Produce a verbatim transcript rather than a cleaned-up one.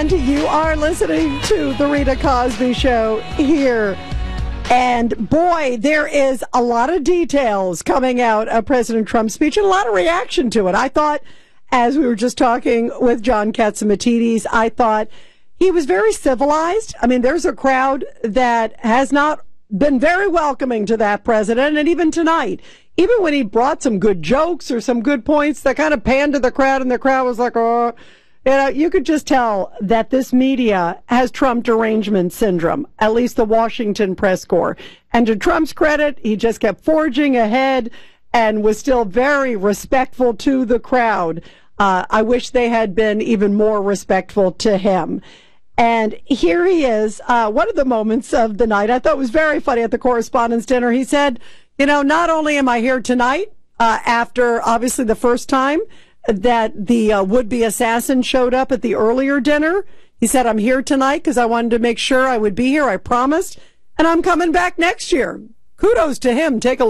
And you are listening to The Rita Cosby Show here. And boy, there is a lot of details coming out of President Trump's speech and a lot of reaction to it. I thought, as we were just talking with John Catsimatidis, I thought he was very civilized. I mean, there's a crowd that has not been very welcoming to that president. And even tonight, even when he brought some good jokes or some good points that kind of panned to the crowd and the crowd was like, oh, you know, you could just tell that this media has Trump derangement syndrome, at least the Washington press corps. And to Trump's credit, he just kept forging ahead and was still very respectful to the crowd. Uh, I wish they had been even more respectful to him. And here he is. Uh, one of the moments of the night I thought was very funny at the Correspondents' Dinner. He said, you know, not only am I here tonight, uh, after obviously the first time that the uh, would-be assassin showed up at the earlier dinner. He said, I'm here tonight because I wanted to make sure I would be here. I promised. And I'm coming back next year. Kudos to him. Take a